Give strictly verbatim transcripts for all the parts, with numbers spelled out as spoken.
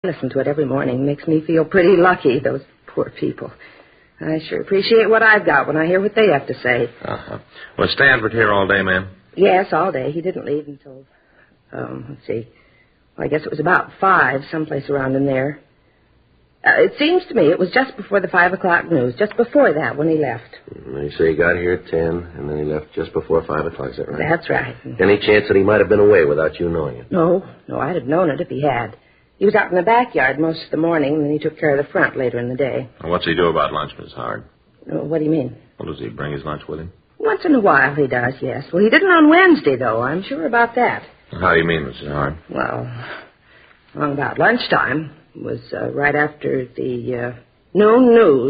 listen to it every morning. Makes me feel pretty lucky, those poor people. I sure appreciate what I've got when I hear what they have to say. Uh-huh. Was Stanford here all day, ma'am? Yes, all day. He didn't leave until, um, let's see. Well, I guess it was about five, someplace around in there. Uh, it seems to me it was just before the five o'clock news, just before that when he left. They say he got here at ten, and then he left just before five o'clock, is that right? That's right. Any chance that he might have been away without you knowing it? No, no, I'd have known it if he had. He was out in the backyard most of the morning, and then he took care of the front later in the day. And what's he do about lunch, Miss Howard? Uh, what do you mean? Well, does he bring his lunch with him? Once in a while he does, yes. Well, he didn't on Wednesday, though. I'm sure about that. How do you mean, Missus Howard? Well, along about lunchtime. It was uh, right after the uh, noon news.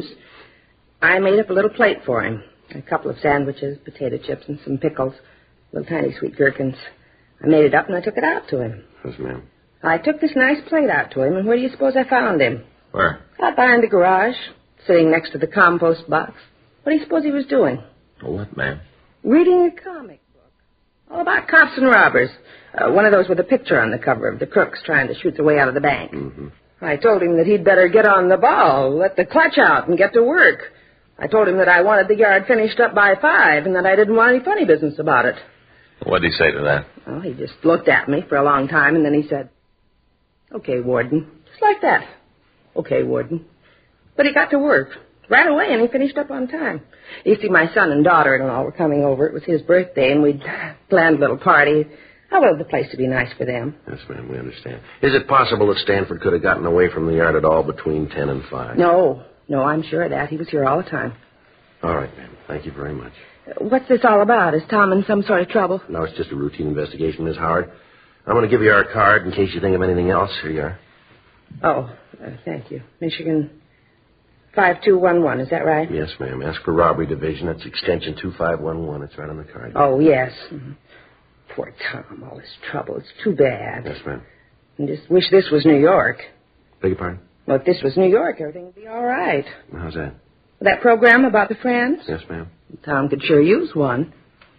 I made up a little plate for him. A couple of sandwiches, potato chips, and some pickles. Little tiny sweet gherkins. I made it up and I took it out to him. Yes, ma'am. I took this nice plate out to him, and where do you suppose I found him? Where? Out behind the garage, sitting next to the compost box. What do you suppose he was doing? What, ma'am? Reading a comic book. All about cops and robbers. Uh, one of those with a picture on the cover of the crooks trying to shoot their way out of the bank. Mm-hmm. I told him that he'd better get on the ball, let the clutch out, and get to work. I told him that I wanted the yard finished up by five, and that I didn't want any funny business about it. What did he say to that? Well, he just looked at me for a long time, and then he said, "Okay, Warden." Just like that. "Okay, Warden." But he got to work right away, and he finished up on time. You see, my son and daughter-in-law were coming over. It was his birthday, and we'd planned a little party. I wanted the place to be nice for them. Yes, ma'am, we understand. Is it possible that Stanford could have gotten away from the yard at all between ten and five? No, no, I'm sure of that. He was here all the time. All right, ma'am. Thank you very much. Uh, what's this all about? Is Tom in some sort of trouble? No, it's just a routine investigation, Miss Howard. I'm going to give you our card in case you think of anything else. Here you are. Oh, uh, thank you. Michigan five two one one, is that right? Yes, ma'am. Ask for Robbery Division. That's extension two five one one. It's right on the card. Oh, yes. Mm-hmm. Poor Tom, all this trouble. It's too bad. Yes, ma'am. I just wish this was New York. Beg your pardon? Well, if this was New York, everything would be all right. How's that? That program about the Friends? Yes, ma'am. Tom could sure use one.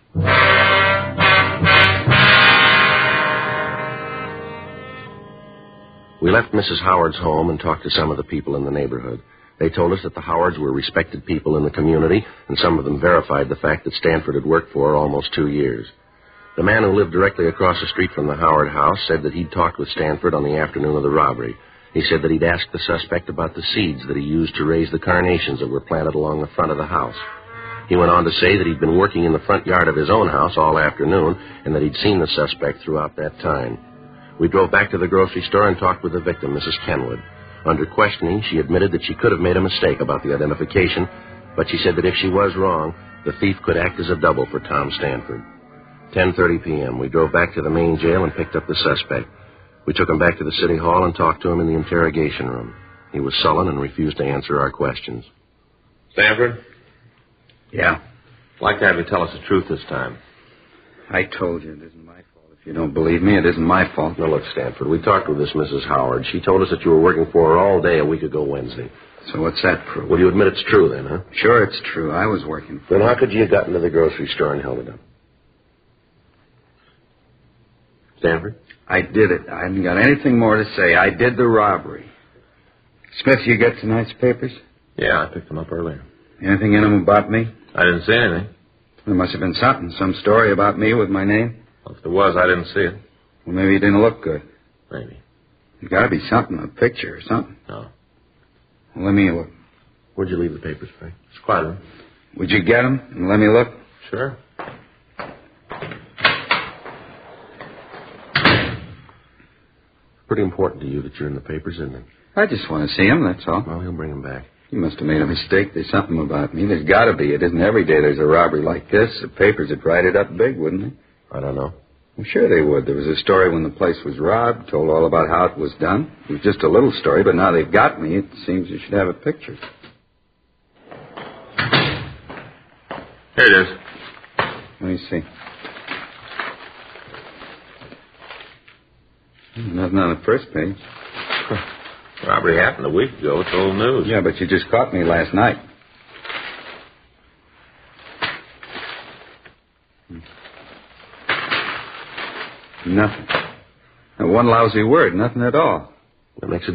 We left Missus Howard's home and talked to some of the people in the neighborhood. They told us that the Howards were respected people in the community, and some of them verified the fact that Stanford had worked for almost two years. The man who lived directly across the street from the Howard house said that he'd talked with Stanford on the afternoon of the robbery. He said that he'd asked the suspect about the seeds that he used to raise the carnations that were planted along the front of the house. He went on to say that he'd been working in the front yard of his own house all afternoon and that he'd seen the suspect throughout that time. We drove back to the grocery store and talked with the victim, Missus Kenwood. Under questioning, she admitted that she could have made a mistake about the identification, but she said that if she was wrong, the thief could act as a double for Tom Stanford. ten thirty p.m., we drove back to the main jail and picked up the suspect. We took him back to the city hall and talked to him in the interrogation room. He was sullen and refused to answer our questions. Stanford? Yeah? I'd like to have you tell us the truth this time. I told you it isn't my fault. If you don't believe me, it isn't my fault. Now, look, Stanford, we talked with this Missus Howard. She told us that you were working for her all day a week ago Wednesday. So what's that prove? Well, you admit it's true then, huh? Sure, it's true. I was working for Then her. how could you have gotten to the grocery store and held it up? Stanford? I did it. I haven't got anything more to say. I did the robbery. Smith, you get tonight's papers? Yeah, I picked them up earlier. Anything in them about me? I didn't see anything. There must have been something. Some story about me with my name? Well, if there was, I didn't see it. Well, maybe it didn't look good. Maybe. There's got to be something, a picture or something. No. Well, let me look. Where'd you leave the papers, Frank? It's quite a room. Would you get them and let me look? Sure. Pretty important to you that you're in the papers, isn't it? I just want to see them, that's all. Well, he'll bring them back. You must have made a mistake. There's something about me. There's got to be. It isn't every day there's a robbery like this. The papers would write it up big, wouldn't they? I don't know. Well, sure they would. There was a story when the place was robbed, told all about how it was done. It was just a little story, but now they've got me. It seems you should have a picture. Here it is. Let me see. Nothing on the first page. Robbery happened a week ago. It's old news. Yeah, but you just caught me last night. Nothing. Not one lousy word. Nothing at all. That makes a